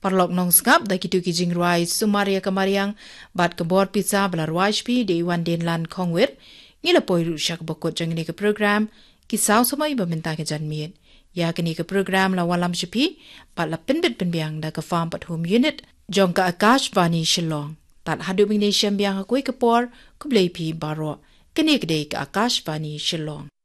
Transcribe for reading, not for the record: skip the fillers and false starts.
Parlok nong skap da kitu ki jingruai sumaria kamariang bat kebor pizza bala ruajpi de iwan den lan kongwit ngila poiru syak bokot jangini ke program ki saw samai baminta ke janmiet ya kini ke program la walam shipi pat la pinbit pinbiang da ke farm pat home unit jong ka akash vani shillong tat hadu bing ne shambiang ko ke por ku blei pi baro kini ke de ka akash vani shillong